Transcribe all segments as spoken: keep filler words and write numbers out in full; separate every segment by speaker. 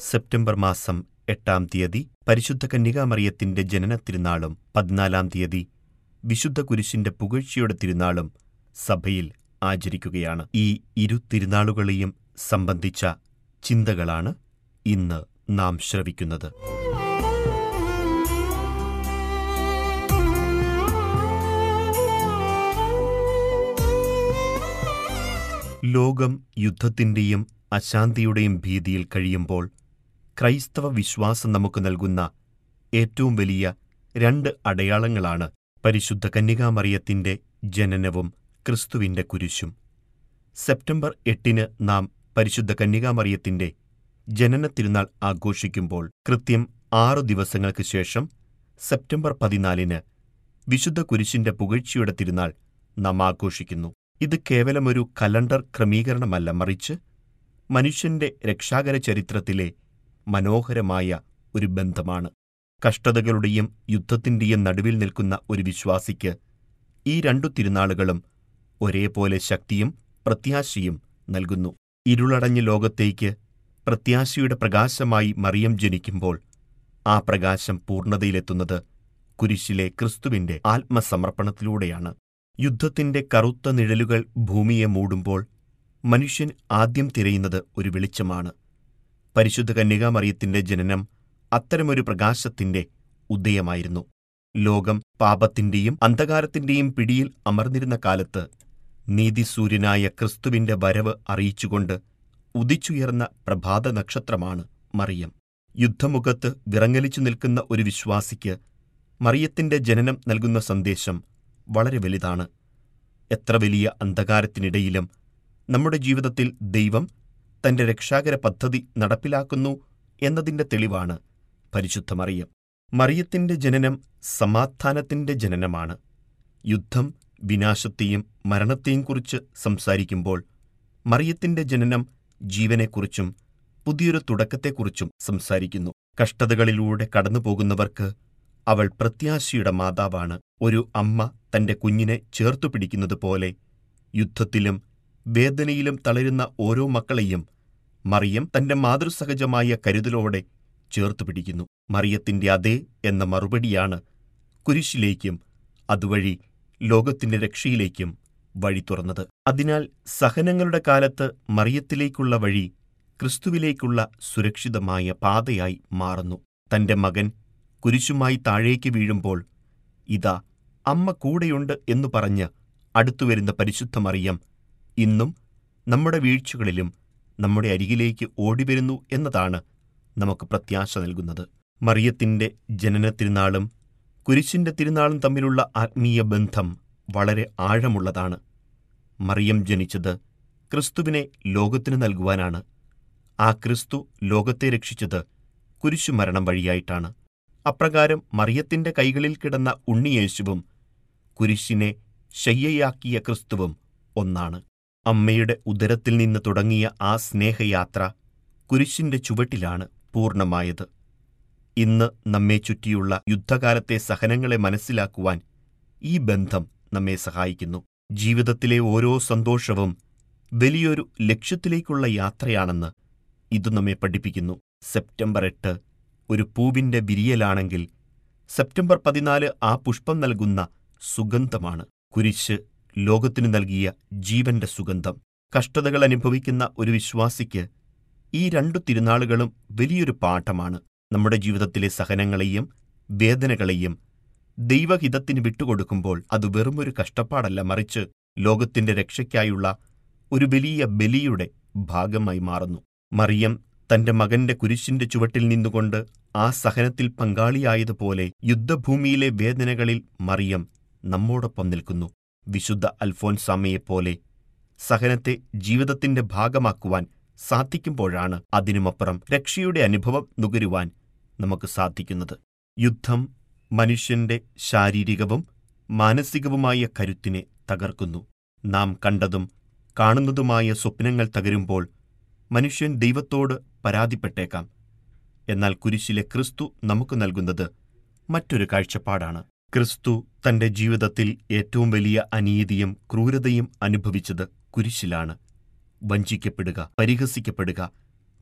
Speaker 1: September മാസം എട്ടാം തീയതി പരിശുദ്ധ കന്യകാമറിയത്തിന്റെ ജനനത്തിരുനാളും പതിനാലാം തീയതി വിശുദ്ധ കുരിശിന്റെ പുകഴ്ചയുടെ തിരുനാളും സഭയിൽ ആചരിക്കുകയാണ്. ഈ ഇരു തിരുനാളുകളെയും സംബന്ധിച്ച ചിന്തകളാണ് ഇന്ന് നാം ശ്രവിക്കുന്നത്. ലോകം യുദ്ധത്തിന്റെയും അശാന്തിയുടെയും ഭീതിയിൽ കഴിയുമ്പോൾ ക്രൈസ്തവ വിശ്വാസം നമുക്ക് നൽകുന്ന ഏറ്റവും വലിയ രണ്ട് അടയാളങ്ങളാണ് പരിശുദ്ധ കന്യകാമറിയത്തിന്റെ ജനനവും ക്രിസ്തുവിന്റെ കുരിശും. സെപ്റ്റംബർ എട്ടിന് നാം പരിശുദ്ധ കന്യകാമറിയത്തിന്റെ ജനനത്തിരുനാൾ ആഘോഷിക്കുമ്പോൾ കൃത്യം ആറു ദിവസങ്ങൾക്ക് ശേഷം സെപ്റ്റംബർ പതിനാലിന് വിശുദ്ധ കുരിശിന്റെ പുകഴ്ചയുടെ തിരുനാൾ നാം ആഘോഷിക്കുന്നു. ഇത് കേവലമൊരു കലണ്ടർ ക്രമീകരണമല്ല, മറിച്ച് മനുഷ്യന്റെ രക്ഷാകര ചരിത്രത്തിലെ മനോഹരമായ ഒരു ബന്ധമാണ്. കഷ്ടതകളുടെയും യുദ്ധത്തിന്റെയും നടുവിൽ നിൽക്കുന്ന ഒരു വിശ്വാസിക്ക് ഈ രണ്ടു തിരുനാളുകളും ഒരേപോലെ ശക്തിയും പ്രത്യാശയും നൽകുന്നു. ഇരുളടഞ്ഞ ലോകത്തേക്ക് പ്രത്യാശയുടെ പ്രകാശമായി മറിയം ജനിക്കുമ്പോൾ ആ പ്രകാശം പൂർണ്ണതയിലെത്തുന്നത് കുരിശിലെ ക്രിസ്തുവിന്റെ ആത്മസമർപ്പണത്തിലൂടെയാണ്. യുദ്ധത്തിന്റെ കറുത്ത നിഴലുകൾ ഭൂമിയെ മൂടുമ്പോൾ മനുഷ്യൻ ആദ്യം തിരയുന്നത് ഒരു വെളിച്ചമാണ്. പരിശുദ്ധ കന്യകാമറിയത്തിന്റെ ജനനം അത്തരമൊരു പ്രകാശത്തിന്റെ ഉദയമായിരുന്നു. ലോകം പാപത്തിന്റെയും അന്ധകാരത്തിന്റെയും പിടിയിൽ അമർന്നിരുന്ന കാലത്ത് നീതിസൂര്യനായ ക്രിസ്തുവിന്റെ വരവ് അറിയിച്ചുകൊണ്ട് ഉദിച്ചുയർന്ന പ്രഭാത നക്ഷത്രമാണ് മറിയം. യുദ്ധമുഖത്ത് വിറങ്ങലിച്ചു നിൽക്കുന്ന ഒരു വിശ്വാസിക്ക് മറിയത്തിന്റെ ജനനം നൽകുന്ന സന്ദേശം വളരെ വലുതാണ്. എത്ര വലിയ അന്ധകാരത്തിനിടയിലും നമ്മുടെ ജീവിതത്തിൽ ദൈവം തന്റെ രക്ഷാകര പദ്ധതി നടപ്പിലാക്കുന്നു എന്നതിന്റെ തെളിവാണ് പരിശുദ്ധ മറിയം. മറിയത്തിന്റെ ജനനം സമാധാനത്തിന്റെ ജനനമാണ്. യുദ്ധം വിനാശത്തെയും മരണത്തെയും കുറിച്ച് സംസാരിക്കുമ്പോൾ മറിയത്തിന്റെ ജനനം ജീവനെക്കുറിച്ചും പുതിയൊരു തുടക്കത്തെക്കുറിച്ചും സംസാരിക്കുന്നു. കഷ്ടതകളിലൂടെ കടന്നുപോകുന്നവർക്ക് അവൾ പ്രത്യാശയുടെ മാതാവാണ്. ഒരു അമ്മ തന്റെ കുഞ്ഞിനെ ചേർത്തുപിടിക്കുന്നത് പോലെ യുദ്ധത്തിലും വേദനയിലും തളരുന്ന ഓരോ മക്കളെയും മറിയം തന്റെ മാതൃസഹജമായ കരുതലോടെ ചേർത്തുപിടിക്കുന്നു. മറിയത്തിന്റെ അതേ എന്ന മറുപടിയാണ് കുരിശിലേക്കും അതുവഴി ലോകത്തിന്റെ രക്ഷയിലേക്കും വഴി തുറന്നത്. അതിനാൽ സഹനങ്ങളുടെ കാലത്ത് മറിയത്തിലേക്കുള്ള വഴി ക്രിസ്തുവിലേക്കുള്ള സുരക്ഷിതമായ പാതയായി മാറുന്നു. തന്റെ മകൻ കുരിശുമായി താഴേക്ക് വീഴുമ്പോൾ ഇതാ അമ്മ കൂടെയുണ്ട് എന്നു പറഞ്ഞ് അടുത്തുവരുന്ന പരിശുദ്ധ മറിയം ഇന്നും നമ്മുടെ വീഴ്ചകളിലും നമ്മുടെ അരികിലേക്ക് ഓടിവരുന്നു എന്നതാണ് നമുക്ക് പ്രത്യാശ നൽകുന്നത്. മറിയത്തിന്റെ ജനനത്തിരുനാളും കുരിശിന്റെ തിരുനാളും തമ്മിലുള്ള ആത്മീയ ബന്ധം വളരെ ആഴമുള്ളതാണ്. മറിയം ജനിച്ചത് ക്രിസ്തുവിനെ ലോകത്തിന് നൽകുവാനാണ്. ആ ക്രിസ്തു ലോകത്തെ രക്ഷിച്ചത് കുരിശുമരണം വഴിയായിട്ടാണ്. അപ്രകാരം മറിയത്തിന്റെ കൈകളിൽ കിടന്ന ഉണ്ണിയേശുവും കുരിശിനെ ശയ്യയാക്കിയ ക്രിസ്തുവും ഒന്നാണ്. അമ്മയുടെ ഉദരത്തിൽ നിന്ന് തുടങ്ങിയ ആ സ്നേഹയാത്ര കുരിശിന്റെ ചുവട്ടിലാണ് പൂർണ്ണമായത്. ഇന്ന് നമ്മെ ചുറ്റിയുള്ള യുദ്ധകാലത്തെ സഹനങ്ങളെ മനസ്സിലാക്കുവാൻ ഈ ബന്ധം നമ്മെ സഹായിക്കുന്നു. ജീവിതത്തിലെ ഓരോ സന്തോഷവും വലിയൊരു ലക്ഷ്യത്തിലേക്കുള്ള യാത്രയാണെന്ന് ഇത് നമ്മെ പഠിപ്പിക്കുന്നു. സെപ്റ്റംബർ എട്ട് ഒരു പൂവിന്റെ വിരിയലാണെങ്കിൽ സെപ്റ്റംബർ പതിനാല് ആ പുഷ്പം നൽകുന്ന സുഗന്ധമാണ്. കുരിശ് ലോകത്തിനു നൽകിയ ജീവന്റെ സുഗന്ധം. കഷ്ടതകൾ അനുഭവിക്കുന്ന ഒരു വിശ്വാസിക്ക് ഈ രണ്ടു തിരുനാളുകളും വലിയൊരു പാഠമാണ്. നമ്മുടെ ജീവിതത്തിലെ സഹനങ്ങളെയും വേദനകളെയും ദൈവഹിതത്തിന് വിട്ടുകൊടുക്കുമ്പോൾ അത് വെറുമൊരു കഷ്ടപ്പാടല്ല, മറിച്ച് ലോകത്തിന്റെ രക്ഷയ്ക്കായുള്ള ഒരു വലിയ ബലിയുടെ ഭാഗമായി മാറുന്നു. മറിയം തന്റെ മകന്റെ കുരിശിന്റെ ചുവട്ടിൽ നിന്നുകൊണ്ട് ആ സഹനത്തിൽ പങ്കാളിയായതുപോലെ യുദ്ധഭൂമിയിലെ വേദനകളിൽ മറിയം നമ്മോടൊപ്പം നിൽക്കുന്നു. വിശുദ്ധ അൽഫോൻസാമയെപ്പോലെ സഹനത്തെ ജീവിതത്തിന്റെ ഭാഗമാക്കുവാൻ സാധിക്കുമ്പോഴാണ് അതിനുമപ്പുറം രക്ഷയുടെ അനുഭവം നുകരുവാൻ നമുക്ക് സാധിക്കുന്നത്. യുദ്ധം മനുഷ്യന്റെ ശാരീരികവും മാനസികവുമായ കരുത്തിനെ തകർക്കുന്നു. നാം കണ്ടതും കാണുന്നതുമായ സ്വപ്നങ്ങൾ തകരുമ്പോൾ മനുഷ്യൻ ദൈവത്തോട് പരാതിപ്പെട്ടേക്കാം. എന്നാൽ കുരിശിലെ ക്രിസ്തു നമുക്ക് നൽകുന്നത് മറ്റൊരു കാഴ്ചപ്പാടാണ്. ക്രിസ്തു തന്റെ ജീവിതത്തിൽ ഏറ്റവും വലിയ അനീതിയും ക്രൂരതയും അനുഭവിച്ചത് കുരിശിലാണ്. വഞ്ചിക്കപ്പെടുക, പരിഹസിക്കപ്പെടുക,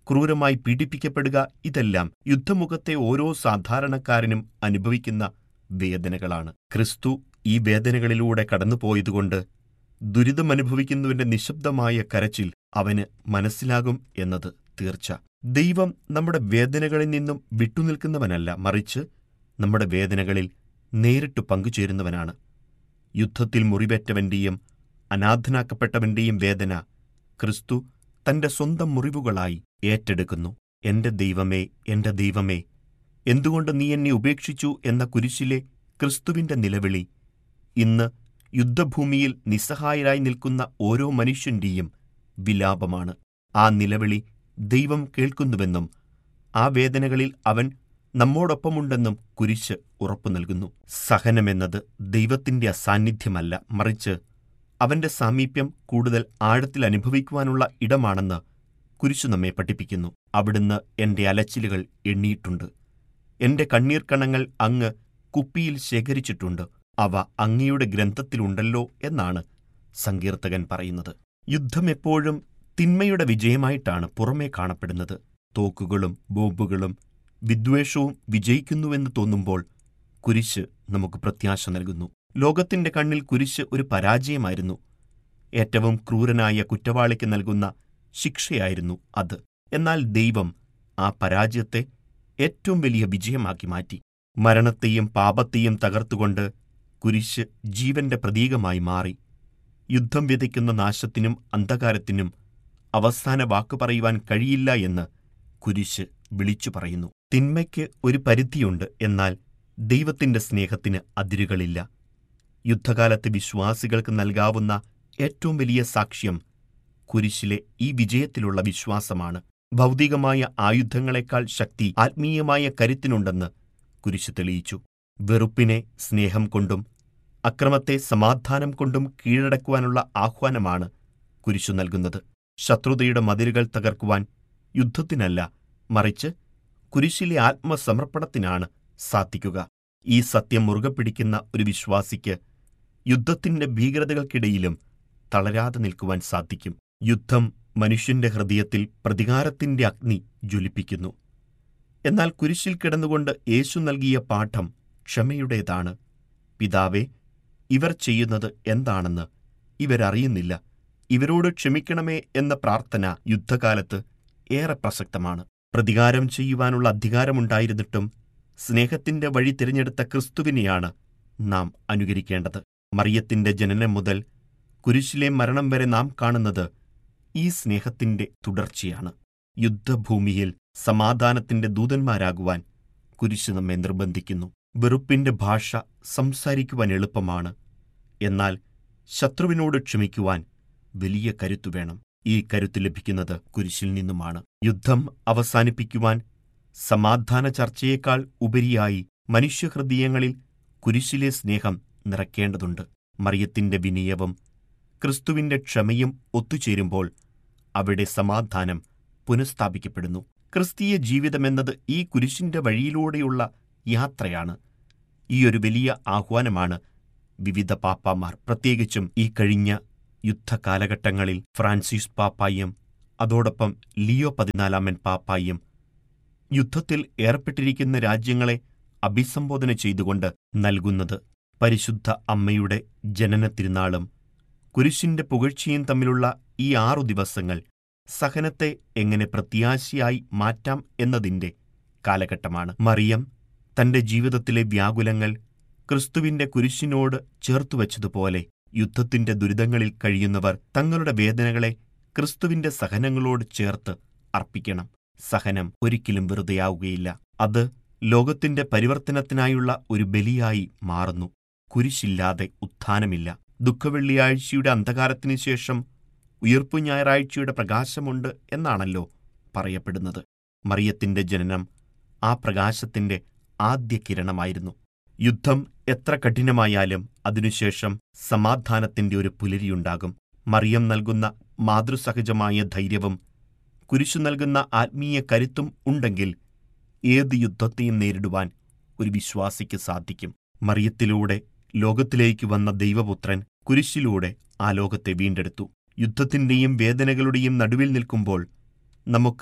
Speaker 1: ക്രൂരമായി പീഡിപ്പിക്കപ്പെടുക, ഇതെല്ലാം യുദ്ധമുഖത്തെ ഓരോ സാധാരണക്കാരനും അനുഭവിക്കുന്ന വേദനകളാണ്. ക്രിസ്തു ഈ വേദനകളിലൂടെ കടന്നുപോയതുകൊണ്ട് ദുരിതമനുഭവിക്കുന്നവന്റെ നിശബ്ദമായ കരച്ചിൽ അവന് മനസ്സിലാകും എന്നത് തീർച്ച. ദൈവം നമ്മുടെ വേദനകളിൽ നിന്നും വിട്ടുനിൽക്കുന്നവനല്ല, മറിച്ച് നമ്മുടെ വേദനകളിൽ നേരിട്ട് പങ്കുചേരുന്നവനാണ്. യുദ്ധത്തിൽ മുറിവേറ്റവന്റെയും അനാഥനാക്കപ്പെട്ടവന്റെയും വേദന ക്രിസ്തു തന്റെ സ്വന്തം മുറിവുകളായി ഏറ്റെടുക്കുന്നു. എന്റെ ദൈവമേ, എന്റെ ദൈവമേ, എന്തുകൊണ്ട് നീ എന്നെ ഉപേക്ഷിച്ചു എന്ന കുരിശിലെ ക്രിസ്തുവിന്റെ നിലവിളി ഇന്ന് യുദ്ധഭൂമിയിൽ നിസ്സഹായരായി നിൽക്കുന്ന ഓരോ മനുഷ്യന്റെയും വിലാപമാണ്. ആ നിലവിളി ദൈവം കേൾക്കുന്നുവെന്നും ആ വേദനകളിൽ അവൻ നമ്മോടൊപ്പമുണ്ടെന്നും കുരിശ് ഉറപ്പു നൽകുന്നു. സഹനമെന്നത് ദൈവത്തിന്റെ അസാന്നിധ്യമല്ല, മറിച്ച് അവന്റെ സാമീപ്യം കൂടുതൽ ആഴത്തിൽ അനുഭവിക്കുവാനുള്ള ഇടമാണെന്ന് കുരിശു നമ്മെ പഠിപ്പിക്കുന്നു. അവിടുന്ന് എന്റെ അലച്ചിലുകൾ എണ്ണിയിട്ടുണ്ട്. എന്റെ കണ്ണീർക്കണങ്ങൾ അങ്ങ് കുപ്പിയിൽ ശേഖരിച്ചിട്ടുണ്ട്. അവ അങ്ങയുടെ ഗ്രന്ഥത്തിലുണ്ടല്ലോ എന്നാണ് സങ്കീർത്തകൻ പറയുന്നത്. യുദ്ധം എപ്പോഴും തിന്മയുടെ വിജയമായിട്ടാണ് പുറമേ കാണപ്പെടുന്നത്. തോക്കുകളും ബോംബുകളും വിദ്വേഷവും വിജയിക്കുന്നുവെന്ന് തോന്നുമ്പോൾ കുരിശ് നമുക്ക് പ്രത്യാശ നൽകുന്നു. ലോകത്തിന്റെ കണ്ണിൽ കുരിശ് ഒരു പരാജയമായിരുന്നു. ഏറ്റവും ക്രൂരനായ കുറ്റവാളിക്ക് നൽകുന്ന ശിക്ഷയായിരുന്നു അത്. എന്നാൽ ദൈവം ആ പരാജയത്തെ ഏറ്റവും വലിയ വിജയമാക്കി മാറ്റി. മരണത്തെയും പാപത്തെയും തകർത്തുകൊണ്ട് കുരിശ് ജീവന്റെ പ്രതീകമായി മാറി. യുദ്ധം വിതയ്ക്കുന്ന നാശത്തിനും അന്ധകാരത്തിനും അവസാന വാക്കു പറയുവാൻ കഴിയില്ല എന്ന് കുരിശ് വിളിച്ചു പറയുന്നു. തിന്മയ്ക്ക് ഒരു പരിധിയുണ്ട്, എന്നാൽ ദൈവത്തിന്റെ സ്നേഹത്തിന് അതിരുകളില്ല. യുദ്ധകാലത്ത് വിശ്വാസികൾക്ക് നൽകാവുന്ന ഏറ്റവും വലിയ സാക്ഷ്യം കുരിശിലെ ഈ വിജയത്തിലുള്ള വിശ്വാസമാണ്. ഭൗതികമായ ആയുധങ്ങളെക്കാൾ ശക്തി ആത്മീയമായ കരുത്തിനുണ്ടെന്ന് കുരിശ് തെളിയിച്ചു. വെറുപ്പിനെ സ്നേഹം കൊണ്ടും അക്രമത്തെ സമാധാനം കൊണ്ടും കീഴടക്കുവാനുള്ള ആഹ്വാനമാണ് കുരിശു നൽകുന്നത്. ശത്രുതയുടെ മതിലുകൾ തകർക്കുവാൻ യുദ്ധത്തിനല്ല, മറിച്ച് കുരിശിലെ ആത്മസമർപ്പണത്തിനാണ് സാധിക്കുക. ഈ സത്യം മുറുകെ പിടിക്കുന്ന ഒരു വിശ്വാസിക്ക് യുദ്ധത്തിന്റെ ഭീകരതകൾക്കിടയിലും തളരാതെ നിൽക്കുവാൻ സാധിക്കും. യുദ്ധം മനുഷ്യന്റെ ഹൃദയത്തിൽ പ്രതികാരത്തിന്റെ അഗ്നി ജ്വലിപ്പിക്കുന്നു. എന്നാൽ കുരിശിൽ കിടന്നുകൊണ്ട് യേശു നൽകിയ പാഠം ക്ഷമയുടേതാണ്. പിതാവേ, ഇവർ ചെയ്യുന്നത് എന്താണെന്ന് ഇവരറിയുന്നില്ല, ഇവരോട് ക്ഷമിക്കണമേ എന്ന പ്രാർത്ഥന യുദ്ധകാലത്ത് ഏറെ പ്രസക്തമാണ്. പ്രതികാരം ചെയ്യുവാനുള്ള അധികാരമുണ്ടായിരുന്നിട്ടും സ്നേഹത്തിന്റെ വഴി തിരഞ്ഞെടുത്ത ക്രിസ്തുവിനെയാണ് നാം അനുകരിക്കേണ്ടത്. മറിയത്തിന്റെ ജനനം മുതൽ കുരിശിലെ മരണം വരെ നാം കാണുന്നത് ഈ സ്നേഹത്തിന്റെ തുടർച്ചയാണ്. യുദ്ധഭൂമിയിൽ സമാധാനത്തിന്റെ ദൂതന്മാരാകുവാൻ കുരിശ് നമ്മെ നിർബന്ധിക്കുന്നു. വെറുപ്പിന്റെ ഭാഷ സംസാരിക്കുവാൻ എളുപ്പമാണ്, എന്നാൽ ശത്രുവിനോട് ക്ഷമിക്കുവാൻ വലിയ കരുത്തു വേണം. ഈ കരുത്ത് ലഭിക്കുന്നത് കുരിശിൽ നിന്നുമാണ്. യുദ്ധം അവസാനിപ്പിക്കുവാൻ സമാധാന ചർച്ചയേക്കാൾ ഉപരിയായി മനുഷ്യഹൃദയങ്ങളിൽ കുരിശിലെ സ്നേഹം നിറയ്ക്കേണ്ടതുണ്ട്. മറിയത്തിന്റെ വിനയവും ക്രിസ്തുവിന്റെ ക്ഷമയും ഒത്തുചേരുമ്പോൾ അവിടെ സമാധാനം പുനഃസ്ഥാപിക്കപ്പെടുന്നു. ക്രിസ്തീയ ജീവിതമെന്നത് ഈ കുരിശിന്റെ വഴിയിലൂടെയുള്ള യാത്രയാണ്. ഈയൊരു വലിയ ആഹ്വാനമാണ് വിവിധ പാപ്പാമാർ, പ്രത്യേകിച്ചും ഈ കഴിഞ്ഞ യുദ്ധകാലഘട്ടങ്ങളിൽ ഫ്രാൻസിസ് പാപ്പായും അതോടൊപ്പം ലിയോ പതിനാലാമൻ പാപ്പായും യുദ്ധത്തിൽ ഏർപ്പെട്ടിരിക്കുന്ന രാജ്യങ്ങളെ അഭിസംബോധന ചെയ്തുകൊണ്ട് നൽകുന്നത്. പരിശുദ്ധ അമ്മയുടെ ജനന തിരുനാളും കുരിശിന്റെ പുകഴ്ചയും തമ്മിലുള്ള ഈ ആറു ദിവസങ്ങൾ സഹനത്തെ എങ്ങനെ പ്രത്യാശയായി മാറ്റാം എന്നതിന്റെ കാലഘട്ടമാണ്. മറിയം തന്റെ ജീവിതത്തിലെ വ്യാകുലങ്ങൾ ക്രിസ്തുവിന്റെ കുരിശിനോട് ചേർത്തുവച്ചതുപോലെ യുദ്ധത്തിന്റെ ദുരിതങ്ങളിൽ കഴിയുന്നവർ തങ്ങളുടെ വേദനകളെ ക്രിസ്തുവിന്റെ സഹനങ്ങളോട് ചേർത്ത് അർപ്പിക്കണം. സഹനം ഒരിക്കലും വെറുതെയാവുകയില്ല. അത് ലോകത്തിന്റെ പരിവർത്തനത്തിനായുള്ള ഒരു ബലിയായി മാറുന്നു. കുരിശില്ലാതെ ഉത്ഥാനമില്ല. ദുഃഖവെള്ളിയാഴ്ചയുടെ അന്ധകാരത്തിനു ശേഷം ഉയിർപ്പു ഞായറാഴ്ചയുടെ പ്രകാശമുണ്ട് എന്നാണല്ലോ പറയപ്പെടുന്നത്. മറിയത്തിന്റെ ജനനം ആ പ്രകാശത്തിന്റെ ആദ്യ കിരണമായിരുന്നു. യുദ്ധം എത്ര കഠിനമായാലും അതിനുശേഷം സമാധാനത്തിന്റെ ഒരു പുലരിയുണ്ടാകും. മറിയം നൽകുന്ന മാതൃസഹജമായ ധൈര്യവും കുരിശു നൽകുന്ന ആത്മീയ കരുത്തും ഉണ്ടെങ്കിൽ ഏത് യുദ്ധത്തെയും നേരിടുവാൻ ഒരു വിശ്വാസിക്ക് സാധിക്കും. മറിയത്തിലൂടെ ലോകത്തിലേക്ക് വന്ന ദൈവപുത്രൻ കുരിശിലൂടെ ആ ലോകത്തെ വീണ്ടെടുത്തു. യുദ്ധത്തിന്റെയും വേദനകളുടെയും നടുവിൽ നിൽക്കുമ്പോൾ നമുക്ക്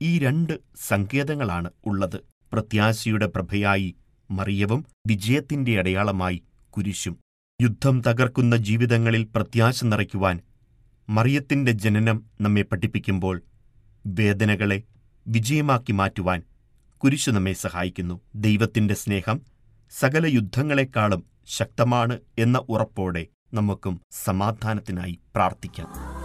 Speaker 1: ഈ രണ്ട് സങ്കേതങ്ങളാണ് ഉള്ളത്. പ്രത്യാശയുടെ പ്രഭയായി മറിയവും വിജയത്തിന്റെ അടയാളമായി കുരിശും. യുദ്ധം തകർക്കുന്ന ജീവിതങ്ങളിൽ പ്രത്യാശ നിറയ്ക്കുവാൻ മറിയത്തിന്റെ ജനനം നമ്മെ പഠിപ്പിക്കുമ്പോൾ, വേദനകളെ വിജയമാക്കി മാറ്റുവാൻ കുരിശു നമ്മെ സഹായിക്കുന്നു. ദൈവത്തിന്റെ സ്നേഹം സകല യുദ്ധങ്ങളെക്കാളും ശക്തമാണ് എന്ന ഉറപ്പോടെ നമുക്കും സമാധാനത്തിനായി പ്രാർത്ഥിക്കാം.